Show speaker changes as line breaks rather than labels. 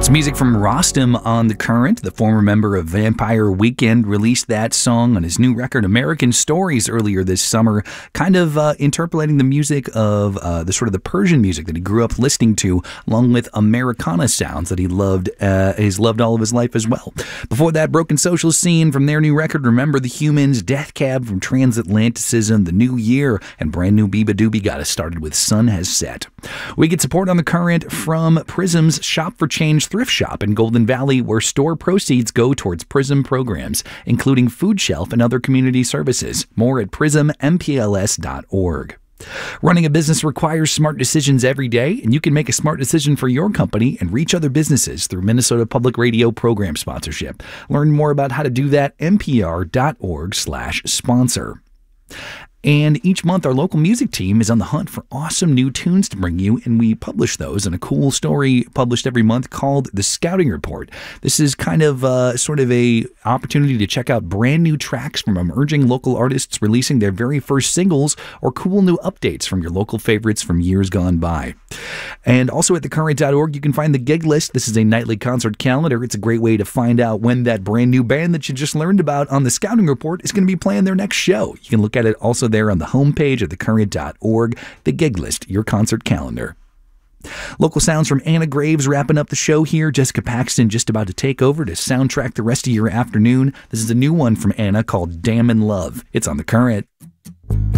Some music from Rostam on The Current. The former member of Vampire Weekend released that song on his new record, American Stories, earlier this summer, kind of interpolating the music of the Persian music that he grew up listening to, along with Americana sounds that he loved. He's loved all of his life as well. Before that, Broken Social Scene from their new record, Remember the Humans, Death Cab from Transatlanticism, The New Year, and brand new Biba Doobie got us started with Sun Has Set. We get support on The Current from Prism's Shop for Change thrift shop in Golden Valley, where store proceeds go towards Prism programs, including Food Shelf and other community services. More at prismmpls.org. Running a business requires smart decisions every day, and you can make a smart decision for your company and reach other businesses through Minnesota Public Radio program sponsorship. Learn more about how to do that, npr.org/sponsor. And each month, our local music team is on the hunt for awesome new tunes to bring you, and we publish those in a cool story published every month called The Scouting Report. This is kind of sort of a opportunity to check out brand new tracks from emerging local artists releasing their very first singles, or cool new updates from your local favorites from years gone by. And also at thecurrent.org, you can find the gig list. This is a nightly concert calendar. It's a great way to find out when that brand new band that you just learned about on The Scouting Report is going to be playing their next show. You can look at it also there on the homepage at thecurrent.org, the gig list, your concert calendar. Local sounds from Anna Graves wrapping up the show here. Jessica Paxton just about to take over to soundtrack the rest of your afternoon. This is a new one from Anna called Damn in Love. It's on The Current.